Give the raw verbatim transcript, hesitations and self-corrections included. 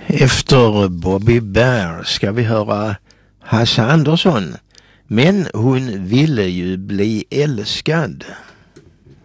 Efter Bobby Bear ska vi höra Hasse Andersson. Men hon ville ju bli älskad.